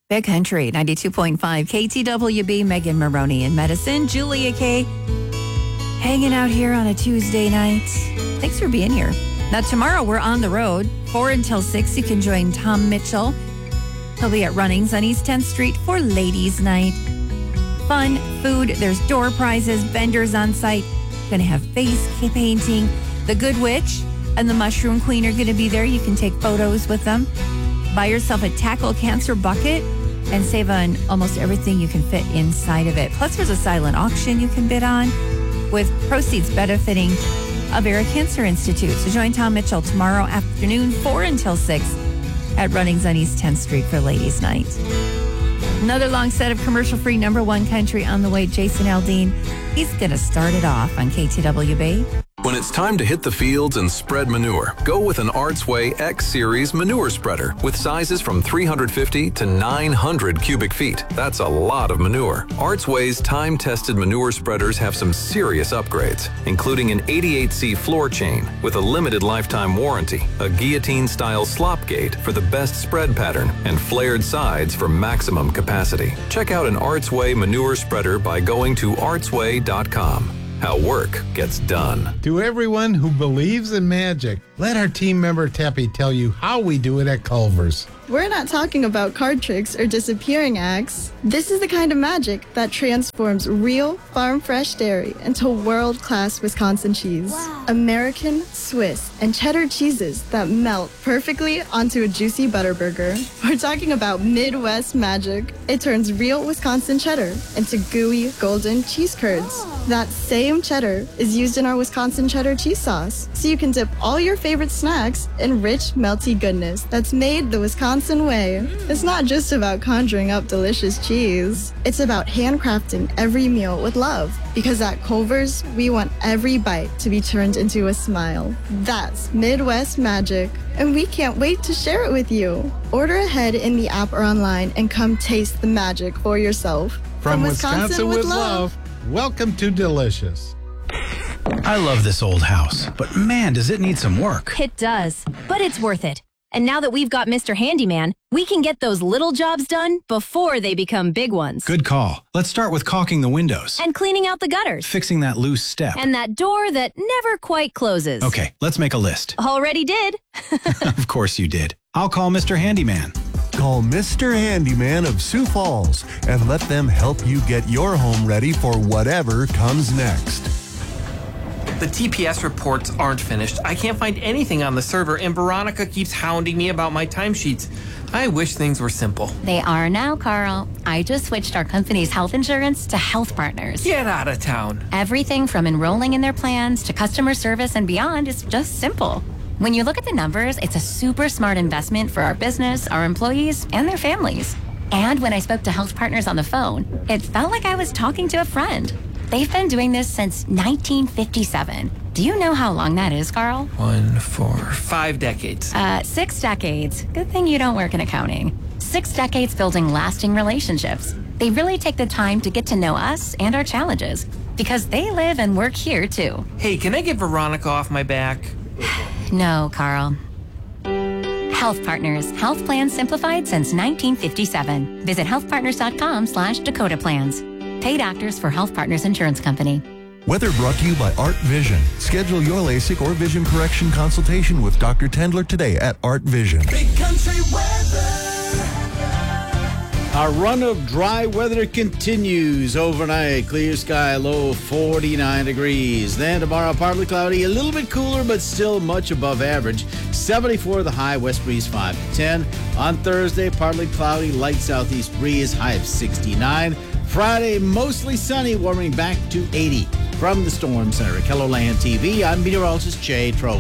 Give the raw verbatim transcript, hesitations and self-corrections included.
Big Country, ninety-two point five K T W B, Megan Maroney in Medicine, Julia K. hanging out here on a Tuesday night. Thanks for being here. Now, tomorrow we're on the road, four until six. You can join Tom Mitchell. He'll be at Runnings on East tenth Street for Ladies' Night. Fun, food, there's door prizes, vendors on site. Going to have face painting. The Good Witch and the Mushroom Queen are going to be there. You can take photos with them. Buy yourself a Tackle Cancer bucket and save on almost everything you can fit inside of it. Plus, there's a silent auction you can bid on with proceeds benefiting Avera Cancer Institute. So join Tom Mitchell tomorrow afternoon, four until six at Runnings on East tenth Street for Ladies' Night. Another long set of commercial-free number one country on the way. Jason Aldean, he's going to start it off on K T W B. When it's time to hit the fields and spread manure, go with an Artsway X-Series manure spreader with sizes from three hundred fifty to nine hundred cubic feet. That's a lot of manure. Artsway's time-tested manure spreaders have some serious upgrades, including an eighty-eight C floor chain with a limited lifetime warranty, a guillotine-style slop gate for the best spread pattern, and flared sides for maximum capacity. Check out an Artsway manure spreader by going to artsway dot com. How work gets done. To everyone who believes in magic, let our team member Teppy tell you how we do it at Culver's. We're not talking about card tricks or disappearing acts. This is the kind of magic that transforms real, farm-fresh dairy into world-class Wisconsin cheese. Wow. American, Swiss, and cheddar cheeses that melt perfectly onto a juicy butter burger. We're talking about Midwest magic. It turns real Wisconsin cheddar into gooey, golden cheese curds. Oh. That same cheddar is used in our Wisconsin cheddar cheese sauce, so you can dip all your favorite snacks in rich, melty goodness that's made the Wisconsin way. It's not just about conjuring up delicious cheese. It's about handcrafting every meal with love. Because at Culver's, we want every bite to be turned into a smile. That's Midwest magic, and we can't wait to share it with you. Order ahead in the app or online and come taste the magic for yourself. From, From Wisconsin, Wisconsin with, with love, love, welcome to Delicious. I love this old house, but man, does it need some work. It does, but it's worth it. And now that we've got Mister Handyman, we can get those little jobs done before they become big ones. Good call. Let's start with caulking the windows. And cleaning out the gutters. Fixing that loose step. And that door that never quite closes. Okay, let's make a list. Already did. Of course you did. I'll call Mister Handyman. Call Mister Handyman of Sioux Falls and let them help you get your home ready for whatever comes next. The T P S reports aren't finished. I can't find anything on the server, and Veronica keeps hounding me about my timesheets. I wish things were simple. They are now, Carl. I just switched our company's health insurance to Health Partners. Get out of town. Everything from enrolling in their plans to customer service and beyond is just simple. When you look at the numbers, it's a super smart investment for our business, our employees, and their families. And when I spoke to Health Partners on the phone, it felt like I was talking to a friend. They've been doing this since nineteen fifty-seven. Do you know how long that is, Carl? One, four, five decades. Uh, six decades. Good thing you don't work in accounting. Six decades building lasting relationships. They really take the time to get to know us and our challenges because they live and work here, too. Hey, can I get Veronica off my back? No, Carl. Health Partners. Health plans simplified since nineteen fifty-seven. Visit healthpartners.com slash Dakota plans. Paid actors for Health Partners Insurance Company. Weather brought to you by Art Vision. Schedule your LASIK or vision correction consultation with Doctor Tendler today at Art Vision. Big country weather. Our run of dry weather continues overnight. Clear sky, low forty-nine degrees. Then tomorrow, partly cloudy, a little bit cooler, but still much above average. seventy-four the high, west breeze five to ten. On Thursday, partly cloudy, light southeast breeze, high of sixty-nine. Friday, mostly sunny, warming back to eighty. From the Storm Center at KELOLAND T V, I'm meteorologist Jay Troll.